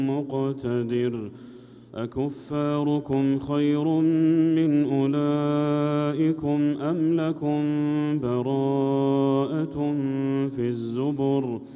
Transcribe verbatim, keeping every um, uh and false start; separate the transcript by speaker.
Speaker 1: مقتدر أكفاركم خير من أولئكم أم لكم براءة في الزبر